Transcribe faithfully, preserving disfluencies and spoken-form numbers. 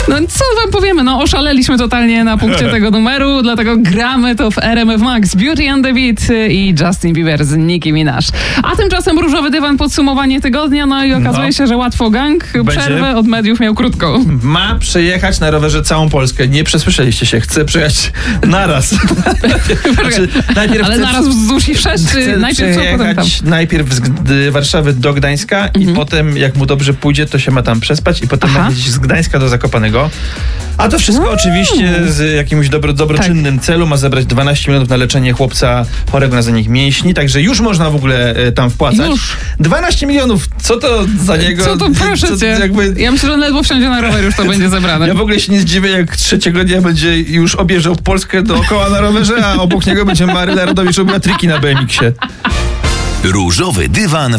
No co wam powiemy, no oszaleliśmy totalnie na punkcie tego numeru, dlatego gramy to w R M F Max. Beauty and the Beat i Justin Bieber z Nicki Minaj. A tymczasem Różowy Dywan, podsumowanie tygodnia, no i okazuje No. się, że Łatwo Gang Będzie? przerwę od mediów miał krótką. Ma przejechać na rowerze całą Polskę. Nie przesłyszeliście się. Chce przejechać naraz. Znaczy, najpierw Ale chce, naraz wzdłuż i wszerz, chce czy najpierw co, potem tam? przejechać najpierw z Gd- Warszawy do Gdańska i Mhm. potem, jak mu dobrze pójdzie, to się ma tam przespać i potem Aha. ma jeździć z Gdańska do Zakopanego. A to wszystko Wow. oczywiście z jakimś dobro, dobroczynnym Tak. celu. Ma zebrać dwanaście milionów na leczenie chłopca chorego na zanik mięśni, także już można w ogóle e, tam wpłacać. Już. dwanaście milionów, co to za niego? Co to proszę co, cię? jakby... Ja myślę, że ledwo wsiądzie na rower, już to będzie zebrane. Ja w ogóle się nie zdziwię, jak trzeciego dnia będzie już objeżdżał Polskę dookoła na rowerze, a obok niego będzie Maryla Rodowicz robiła triki na B M X-ie. Różowy Dywan